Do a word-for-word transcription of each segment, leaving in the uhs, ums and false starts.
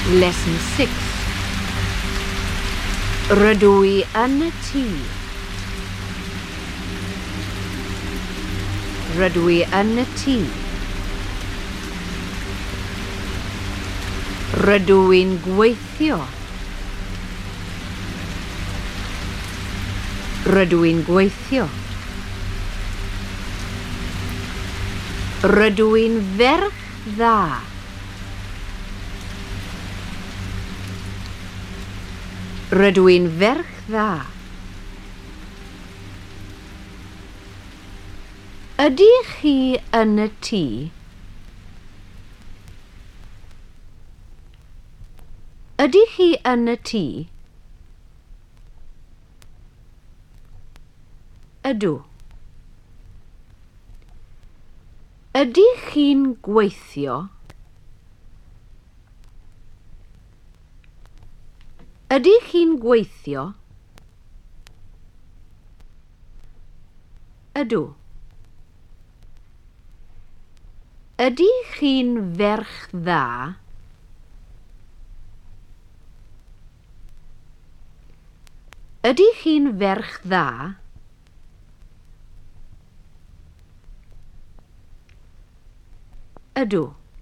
Lesson six. Rydw i yn y tŷ. Rydw i yn y tŷ. Rydw i'n gweithio. Rydw i'n gweithio. Rydw i'n ferch dda. Rydw i'n ferch dda. Ydych chi yn y tŷ? Ydych chi yn y tŷ? Ydw. Ydych chi'n gweithio? Ydych chi'n gweithio? Ydw. Ydych chi'n ferch dda? Ydych chi'n ferch dda? Ydw.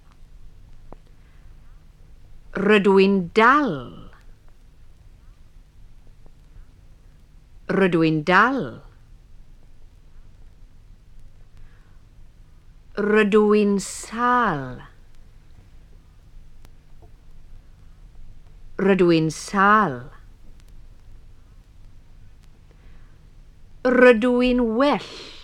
Rydw i'n dal. Rydw i'n dal. Rydw i'n sâl. Rydw i'n sâl. Rydw i'n well.